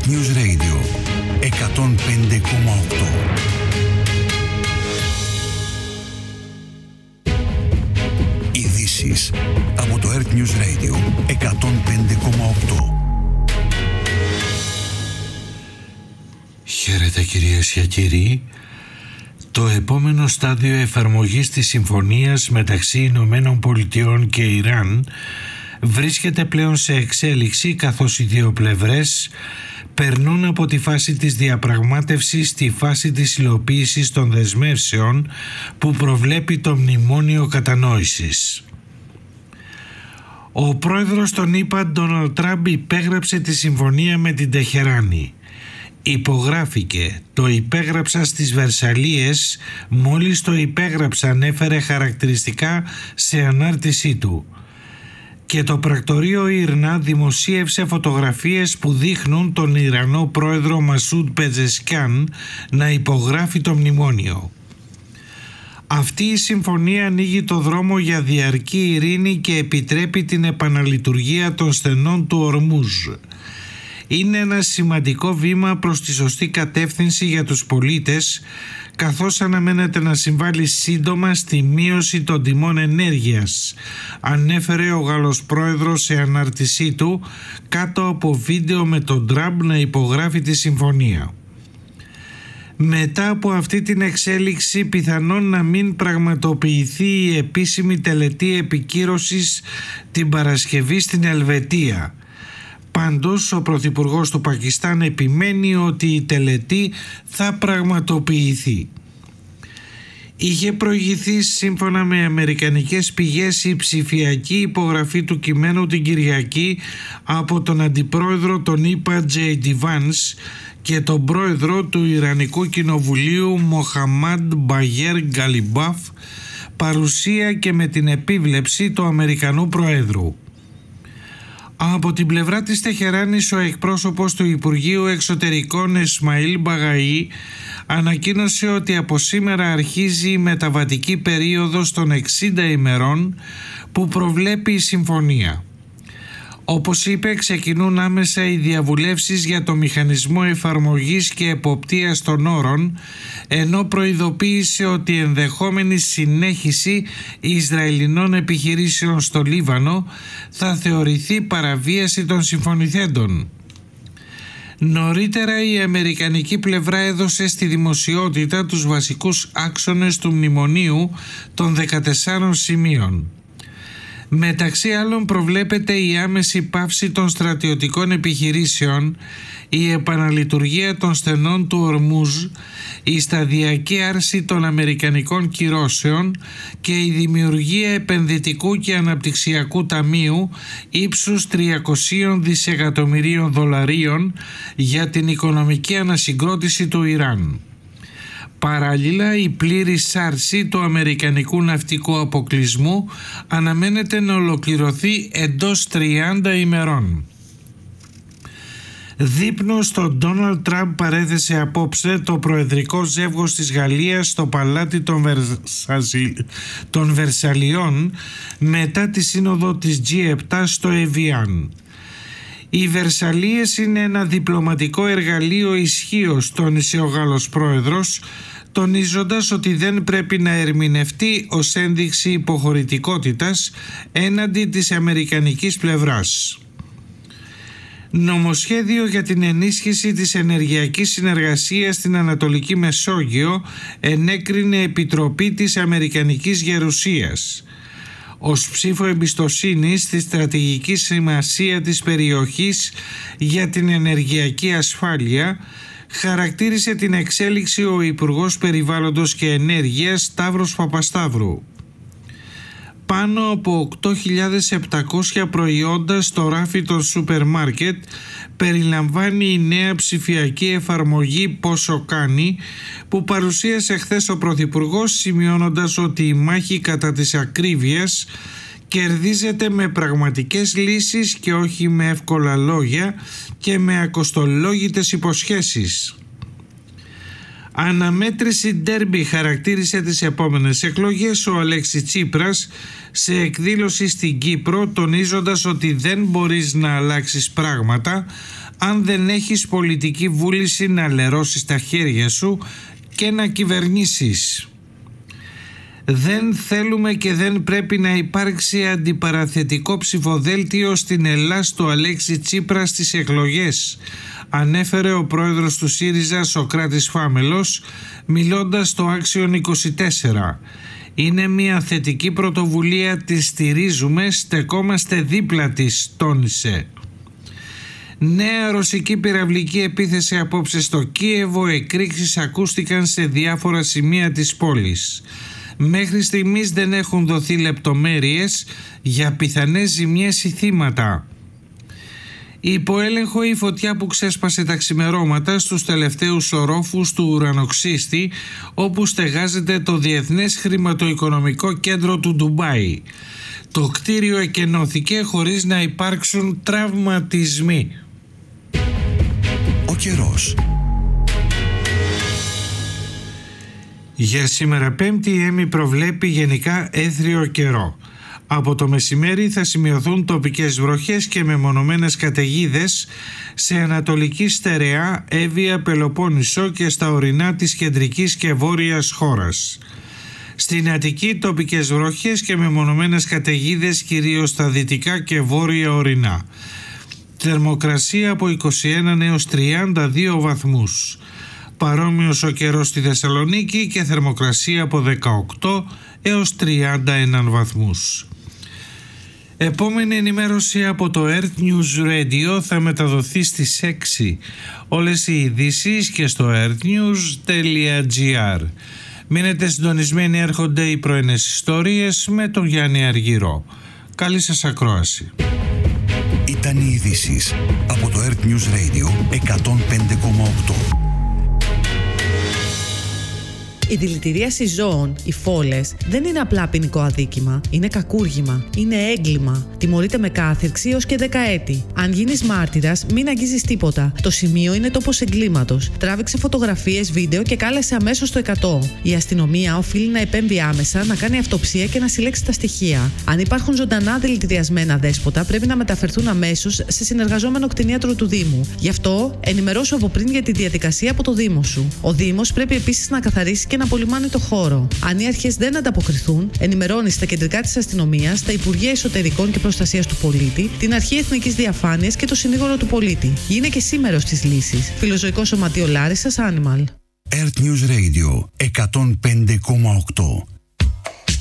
Earth News Radio 105,8. Ειδήσεις από το Earth News Radio 105,8. Χαίρετε κυρίες και κύριοι. Το επόμενο στάδιο εφαρμογής της συμφωνίας μεταξύ Ηνωμένων Πολιτειών και Ιράν βρίσκεται πλέον σε εξέλιξη, καθώς οι δύο πλευρές περνούν από τη φάση της διαπραγμάτευσης στη φάση της υλοποίησης των δεσμεύσεων που προβλέπει το Μνημόνιο Κατανόησης. Ο πρόεδρος των ΗΠΑ, Ντόναλντ Τραμπ, υπέγραψε τη συμφωνία με την Τεχεράνη. Υπογράφηκε, το υπέγραψα στις Βερσαλίες, μόλις το υπέγραψα, ανέφερε χαρακτηριστικά σε ανάρτησή του. Και το πρακτορείο ΙΡΝΑ δημοσίευσε φωτογραφίες που δείχνουν τον Ιρανό πρόεδρο Μασούντ Πεζεσκιάν να υπογράφει το μνημόνιο. Αυτή η συμφωνία ανοίγει το δρόμο για διαρκή ειρήνη και επιτρέπει την επαναλειτουργία των στενών του Ορμούζ. Είναι ένα σημαντικό βήμα προς τη σωστή κατεύθυνση για τους πολίτες, καθώς αναμένεται να συμβάλλει σύντομα στη μείωση των τιμών ενέργειας, ανέφερε ο Γάλλος πρόεδρος σε ανάρτησή του κάτω από βίντεο με τον Τραμπ να υπογράφει τη συμφωνία. Μετά από αυτή την εξέλιξη πιθανόν να μην πραγματοποιηθεί η επίσημη τελετή επικύρωσης την Παρασκευή στην Ελβετία. Πάντως ο πρωθυπουργός του Πακιστάν επιμένει ότι η τελετή θα πραγματοποιηθεί. Είχε προηγηθεί σύμφωνα με αμερικανικές πηγές η ψηφιακή υπογραφή του κειμένου την Κυριακή από τον αντιπρόεδρο των ΗΠΑ J.D. Vance και τον πρόεδρο του Ιρανικού Κοινοβουλίου Μοχαμάντ Μπαγέρ Γκαλιμπάφ, παρουσία και με την επίβλεψη του Αμερικανού Προέδρου. Από την πλευρά της Τεχεράνης, ο εκπρόσωπος του Υπουργείου Εξωτερικών Ισμαήλ Μπαγαή ανακοίνωσε ότι από σήμερα αρχίζει η μεταβατική περίοδος των 60 ημερών που προβλέπει η συμφωνία. Όπως είπε, ξεκινούν άμεσα οι διαβουλεύσεις για το μηχανισμό εφαρμογής και εποπτείας των όρων, ενώ προειδοποίησε ότι η ενδεχόμενη συνέχιση Ισραηλινών επιχειρήσεων στο Λίβανο θα θεωρηθεί παραβίαση των συμφωνηθέντων. Νωρίτερα η αμερικανική πλευρά έδωσε στη δημοσιότητα τους βασικούς άξονες του μνημονίου των 14 σημείων. Μεταξύ άλλων προβλέπεται η άμεση πάυση των στρατιωτικών επιχειρήσεων, η επαναλειτουργία των στενών του Ορμούζ, η σταδιακή άρση των αμερικανικών κυρώσεων και η δημιουργία επενδυτικού και αναπτυξιακού ταμείου ύψους 300 δισεκατομμυρίων δολαρίων για την οικονομική ανασυγκρότηση του Ιράν. Παράλληλα, η πλήρης άρση του αμερικανικού ναυτικού αποκλεισμού αναμένεται να ολοκληρωθεί εντός 30 ημερών. Δείπνο στον Ντόναλντ Τραμπ παρέθεσε απόψε το προεδρικό ζεύγος της Γαλλίας στο παλάτι των Βερσαλιών μετά τη σύνοδο της G7 στο Εβιάν. Οι Βερσαλίες είναι ένα διπλωματικό εργαλείο ισχύως, τόνισε ο Γάλλος πρόεδρος, τονίζοντας ότι δεν πρέπει να ερμηνευτεί ως ένδειξη υποχωρητικότητας έναντι της αμερικανικής πλευράς. Νομοσχέδιο για την ενίσχυση της ενεργειακής συνεργασίας στην Ανατολική Μεσόγειο ενέκρινε Επιτροπή της Αμερικανικής Γερουσίας. Ως ψήφο εμπιστοσύνης στη στρατηγική σημασία της περιοχής για την ενεργειακή ασφάλεια, χαρακτήρισε την εξέλιξη ο Υπουργός Περιβάλλοντος και Ενέργειας Σταύρος Παπασταύρου. Πάνω από 8.700 προϊόντα στο ράφι των σούπερ μάρκετ περιλαμβάνει η νέα ψηφιακή εφαρμογή «Πόσο κάνει» που παρουσίασε χθες ο Πρωθυπουργός, σημειώνοντας ότι η μάχη κατά της ακρίβειας κερδίζεται με πραγματικές λύσεις και όχι με εύκολα λόγια και με ακοστολόγητες υποσχέσεις. Αναμέτρηση ντέρμπι χαρακτήρισε τις επόμενες εκλογές ο Αλέξης Τσίπρας σε εκδήλωση στην Κύπρο, τονίζοντας ότι δεν μπορείς να αλλάξεις πράγματα αν δεν έχεις πολιτική βούληση να λερώσεις τα χέρια σου και να κυβερνήσεις. Δεν θέλουμε και δεν πρέπει να υπάρξει αντιπαραθετικό ψηφοδέλτιο στην Ελλάς του Αλέξη Τσίπρα στις εκλογές, ανέφερε ο πρόεδρος του ΣΥΡΙΖΑ Σωκράτης Φάμελος μιλώντας στο Άξιον 24. Είναι μια θετική πρωτοβουλία, τη στηρίζουμε, στεκόμαστε δίπλα της, τόνισε. Νέα ρωσική πυραυλική επίθεση απόψε στο Κίεβο, εκρήξεις ακούστηκαν σε διάφορα σημεία της πόλης. Μέχρι στιγμής δεν έχουν δοθεί λεπτομέρειες για πιθανές ζημιές ή θύματα. Υπό έλεγχο η φωτιά που ξέσπασε τα ξημερώματα στους τελευταίους ορόφους του ουρανοξύστη, όπου στεγάζεται το Διεθνές Χρηματοοικονομικό Κέντρο του Ντουμπάι. Το κτίριο εκενώθηκε χωρίς να υπάρξουν τραυματισμοί. Ο καιρός. Για σήμερα Πέμπτη η ΕΜΗ προβλέπει γενικά έθριο καιρό. Από το μεσημέρι θα σημειωθούν τοπικές βροχές και μεμονωμένες καταιγίδες σε ανατολική στερεά, Εύβοια, Πελοπόννησο και στα ορεινά της κεντρικής και βόρειας χώρας. Στην Αττική τοπικές βροχές και μεμονωμένες καταιγίδες κυρίως στα δυτικά και βόρεια ορεινά. Θερμοκρασία από 21 έως 32 βαθμούς. Παρόμοιος ο καιρός στη Θεσσαλονίκη και θερμοκρασία από 18 έως 31 βαθμούς. Επόμενη ενημέρωση από το Earth News Radio θα μεταδοθεί στις 6. Όλες οι ειδήσεις και στο earthnews.gr. Μείνετε συντονισμένοι, έρχονται οι πρωινές ιστορίες με τον Γιάννη Αργυρό. Καλή σας ακρόαση. Ήταν οι ειδήσεις από το Earth News Radio 105,8. Η δηλητηρίαση ζώων, οι φόλες, δεν είναι απλά ποινικό αδίκημα. Είναι κακούργημα. Είναι έγκλημα. Τιμωρείται με κάθυρξη έως και 10 έτη. Αν γίνεις μάρτυρας, μην αγγίζεις τίποτα. Το σημείο είναι τόπος εγκλήματος. Τράβηξε φωτογραφίες, βίντεο και κάλεσε αμέσως το 100. Η αστυνομία οφείλει να επέμβει άμεσα, να κάνει αυτοψία και να συλλέξει τα στοιχεία. Αν υπάρχουν ζωντανά δηλητηριασμένα δέσποτα, πρέπει να μεταφερθούν αμέσως σε συνεργαζόμενο κτηνίατρο του Δήμου. Γι' αυτό, ενημερώσου από πριν για τη διαδικασία από το Δήμο σου. Ο Δήμος πρέπει επίσης να καθαρίσει και να απολυμάνει το χώρο. Αν οι αρχές δεν ανταποκριθούν, ενημερώνει στα κεντρικά της αστυνομίας, τα Υπουργεία Εσωτερικών και Προστασίας του Πολίτη, την Αρχή Εθνικής Διαφάνειας και το Συνήγορο του Πολίτη. Γίνε και σήμερος της λύσης. Φιλοζωικό Σωματείο Λάρισσας, Animal. Earth News Radio 105,8.